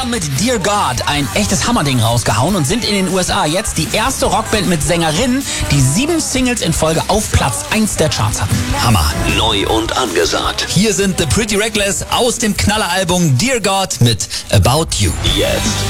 Sia mit Dear God, ein echtes Hammerding rausgehauen und sind in den USA jetzt die erste Rockband mit Sängerinnen, die 7 Singles in Folge auf Platz 1 der Charts hatten. Hammer. Neu und angesagt. Hier sind The Pretty Reckless aus dem Knalleralbum Dear God mit About You. Jetzt